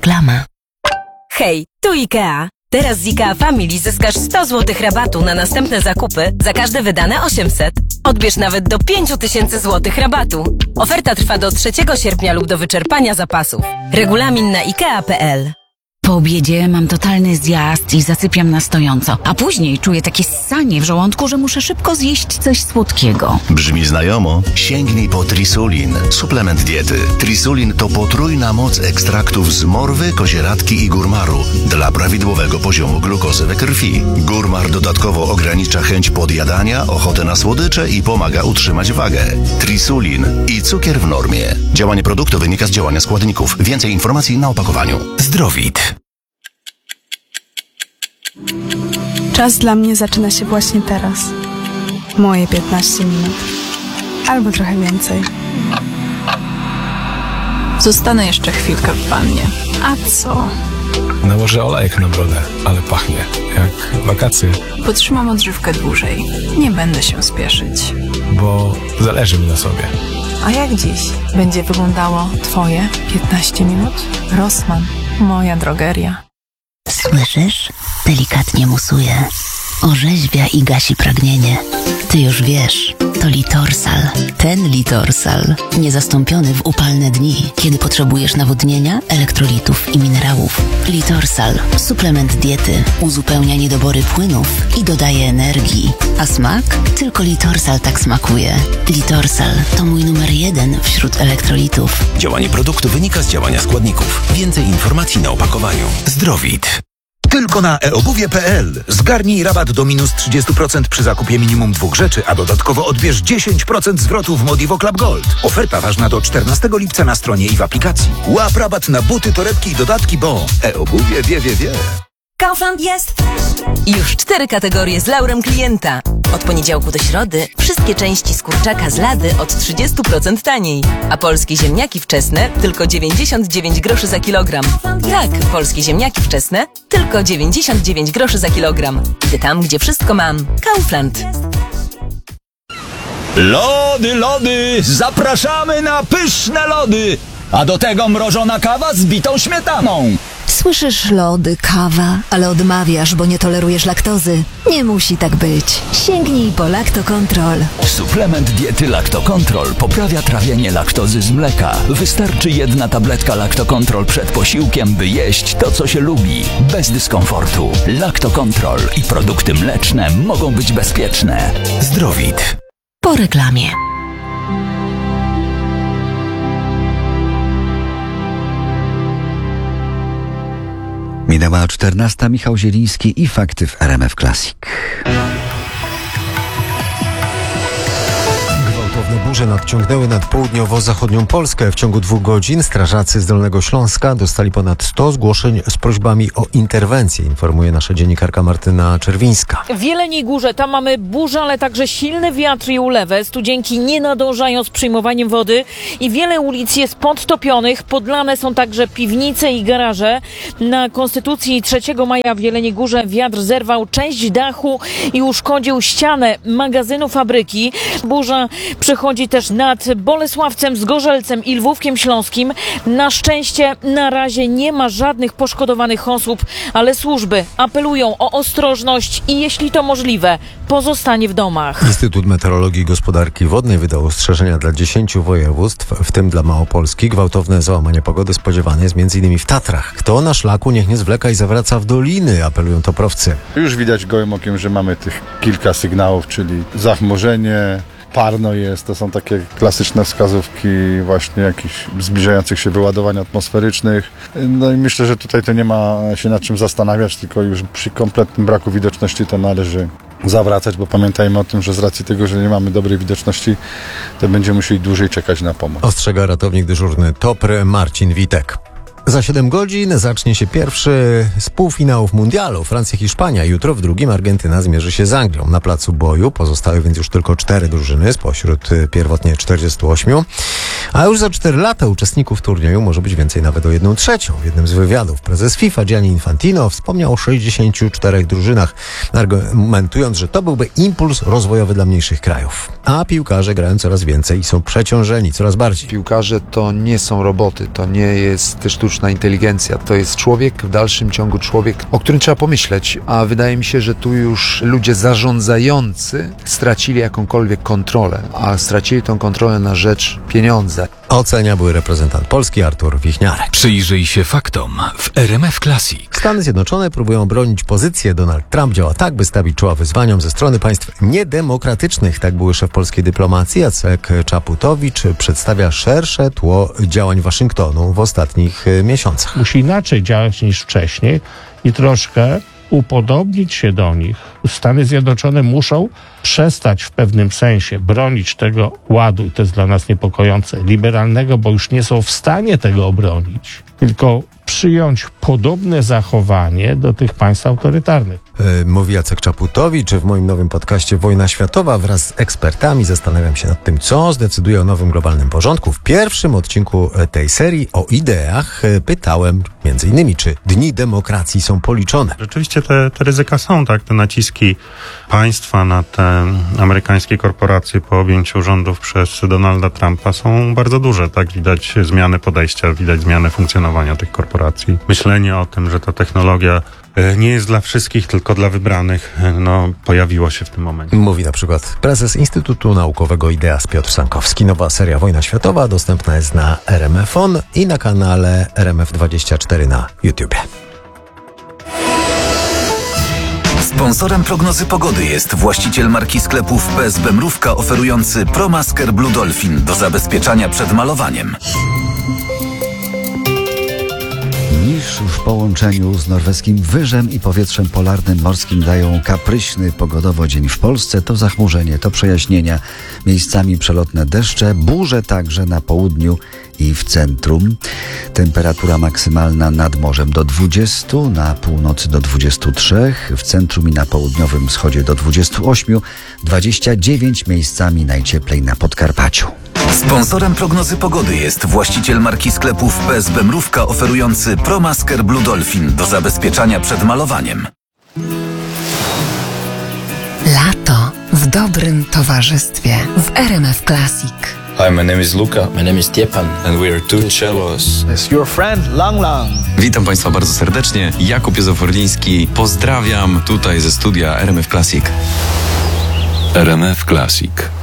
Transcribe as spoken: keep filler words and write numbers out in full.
Reklama. Hej, tu IKEA. Teraz z IKEA Family zyskasz sto złotych rabatu na następne zakupy za każde wydane osiemset. Odbierz nawet do pięć tysięcy złotych rabatu. Oferta trwa do trzeciego sierpnia lub do wyczerpania zapasów. Regulamin na ikea kropka pe el. Po obiedzie mam totalny zjazd i zasypiam na stojąco, a później czuję takie ssanie w żołądku, że muszę szybko zjeść coś słodkiego. Brzmi znajomo? Sięgnij po Trisulin, suplement diety. Trisulin to potrójna moc ekstraktów z morwy, kozieradki i górmaru dla prawidłowego poziomu glukozy we krwi. Górmar dodatkowo ogranicza chęć podjadania, ochotę na słodycze i pomaga utrzymać wagę. Trisulin i cukier w normie. Działanie produktu wynika z działania składników. Więcej informacji na opakowaniu. Zdrowit. Czas dla mnie zaczyna się właśnie teraz. Moje piętnaście minut. Albo trochę więcej. Zostanę jeszcze chwilkę w wannie. A co? Nałożę olejek na brodę, ale pachnie jak wakacje. Potrzymam odżywkę dłużej. Nie będę się spieszyć. Bo zależy mi na sobie. A jak dziś będzie wyglądało twoje piętnaście minut? Rossmann, moja drogeria. Słyszysz? Delikatnie musuje. Orzeźwia i gasi pragnienie. Ty już wiesz, to Litorsal. Ten Litorsal. Niezastąpiony w upalne dni, kiedy potrzebujesz nawodnienia, elektrolitów i minerałów. Litorsal. Suplement diety. Uzupełnia niedobory płynów i dodaje energii. A smak? Tylko Litorsal tak smakuje. Litorsal to mój numer jeden wśród elektrolitów. Działanie produktu wynika z działania składników. Więcej informacji na opakowaniu. Zdrowit. Tylko na e obuwie kropka pe el. Zgarnij rabat do minus trzydzieści procent przy zakupie minimum dwóch rzeczy, a dodatkowo odbierz dziesięć procent zwrotu w Modivo Club Gold. Oferta ważna do czternastego lipca na stronie i w aplikacji. Łap rabat na buty, torebki i dodatki, bo e-obuwie wie, wie, wie. Kaufland jest już cztery kategorie z laurem klienta. Od poniedziałku do środy wszystkie części z kurczaka z Lady od trzydzieści procent taniej. A polskie ziemniaki wczesne tylko dziewięćdziesiąt dziewięć groszy za kilogram. Tak, polskie ziemniaki wczesne tylko dziewięćdziesiąt dziewięć groszy za kilogram. Idę tam, gdzie wszystko mam. Kaufland. Lody, lody! Zapraszamy na pyszne lody! A do tego mrożona kawa z bitą śmietaną. Słyszysz lody, kawa, ale odmawiasz, bo nie tolerujesz laktozy. Nie musi tak być. Sięgnij po Lactocontrol. Suplement diety Lactocontrol poprawia trawienie laktozy z mleka. Wystarczy jedna tabletka Lactocontrol przed posiłkiem, by jeść to, co się lubi. Bez dyskomfortu. Lactocontrol i produkty mleczne mogą być bezpieczne. Zdrowit. Po reklamie. Minęła czternasta. Michał Zieliński i fakty w R M F Classic. Gwałtowne burze nadciągnęły nad południowo-zachodnią Polskę. W ciągu dwóch godzin strażacy z Dolnego Śląska dostali ponad sto zgłoszeń z prośbami o interwencję, informuje nasza dziennikarka Martyna Czerwińska. W Jeleniej Górze tam mamy burzę, ale także silny wiatr i ulewę. Studzienki nie nadążają z przyjmowaniem wody i wiele ulic jest podtopionych. Podlane są także piwnice i garaże. Na Konstytucji trzeciego maja w Jeleniej Górze wiatr zerwał część dachu i uszkodził ścianę magazynu fabryki. Burza przechodzi też nad Bolesławcem, Zgorzelcem i Lwówkiem Śląskim. Na szczęście na razie nie ma żadnych poszkodowanych osób, ale służby apelują o ostrożność i jeśli to możliwe, pozostanie w domach. Instytut Meteorologii i Gospodarki Wodnej wydał ostrzeżenia dla dziesięciu województw, w tym dla Małopolski. Gwałtowne załamanie pogody spodziewane jest między innymi w Tatrach. Kto na szlaku, niech nie zwleka i zawraca w doliny, apelują toprowcy. Już widać gołym okiem, że mamy tych kilka sygnałów, czyli zachmurzenie, parno jest, to są takie klasyczne wskazówki właśnie jakichś zbliżających się wyładowań atmosferycznych. No i myślę, że tutaj to nie ma się nad czym zastanawiać, tylko już przy kompletnym braku widoczności to należy zawracać, bo pamiętajmy o tym, że z racji tego, że nie mamy dobrej widoczności, to będziemy musieli dłużej czekać na pomoc. Ostrzega ratownik dyżurny Topry Marcin Witek. Za siedem godzin zacznie się pierwszy z półfinałów mundialu. Francja-Hiszpania. Jutro w drugim Argentyna zmierzy się z Anglią. Na placu boju pozostały więc już tylko cztery drużyny spośród pierwotnie czterdziestu ośmiu. A już za cztery lata uczestników turnieju może być więcej nawet o jedną trzecią. W jednym z wywiadów prezes FIFA Gianni Infantino wspomniał o sześćdziesięciu czterech drużynach, argumentując, że to byłby impuls rozwojowy dla mniejszych krajów. A piłkarze grają coraz więcej i są przeciążeni coraz bardziej. Piłkarze to nie są roboty, to nie jest sztuczna sztuczna inteligencja. To jest człowiek, w dalszym ciągu człowiek, o którym trzeba pomyśleć, a wydaje mi się, że tu już ludzie zarządzający stracili jakąkolwiek kontrolę, a stracili tą kontrolę na rzecz pieniądza. Ocenia były reprezentant Polski Artur Wichniarek. Przyjrzyj się faktom w R M F Classic. Stany Zjednoczone próbują bronić pozycję. Donald Trump działa tak, by stawić czoła wyzwaniom ze strony państw niedemokratycznych. Tak były szef polskiej dyplomacji Jacek Czaputowicz przedstawia szersze tło działań Waszyngtonu w ostatnich miesiącach. Musi inaczej działać niż wcześniej i troszkę upodobnić się do nich. Stany Zjednoczone muszą przestać w pewnym sensie bronić tego ładu, i to jest dla nas niepokojące, liberalnego, bo już nie są w stanie tego obronić, tylko przyjąć podobne zachowanie do tych państw autorytarnych. Yy, mówi Jacek Czaputowicz w moim nowym podcaście Wojna Światowa. Wraz z ekspertami zastanawiam się nad tym, co zdecyduje o nowym globalnym porządku. W pierwszym odcinku tej serii o ideach pytałem między innymi, czy dni demokracji są policzone. Rzeczywiście te, te ryzyka są, tak? Te naciski państwa na te amerykańskie korporacje po objęciu rządów przez Donalda Trumpa są bardzo duże, tak? Widać zmianę podejścia, widać zmianę funkcjonowania tych korporacji. Myślenie o tym, że ta technologia nie jest dla wszystkich, tylko dla wybranych, no, pojawiło się w tym momencie. Mówi na przykład prezes Instytutu Naukowego Ideas Piotr Sankowski. Nowa seria Wojna Światowa dostępna jest na R M F On i na kanale R M F dwadzieścia cztery na YouTubie. Sponsorem prognozy pogody jest właściciel marki sklepów P S B Mrówka oferujący ProMasker Blue Dolphin do zabezpieczania przed malowaniem. Niż w połączeniu z norweskim wyżem i powietrzem polarnym morskim dają kapryśny pogodowo dzień w Polsce. To zachmurzenie, to przejaśnienia, miejscami przelotne deszcze, burze także na południu i w centrum. Temperatura maksymalna nad morzem do dwudziestu, na północy do dwudziestu trzech, w centrum i na południowym wschodzie do dwudziestu ośmiu, dwadzieścia dziewięć miejscami najcieplej na Podkarpaciu. Sponsorem prognozy pogody jest właściciel marki sklepów P S B Mrówka oferujący ProMasker Blue Dolphin do zabezpieczania przed malowaniem. Lato w dobrym towarzystwie w R M F Classic. Hi, my name is Luka. My name is Stjepan. And we are two cellos. It's your friend Lang Lang. Witam Państwa bardzo serdecznie. Jakub Józef-Orliński. Pozdrawiam tutaj ze studia R M F Classic. R M F Classic.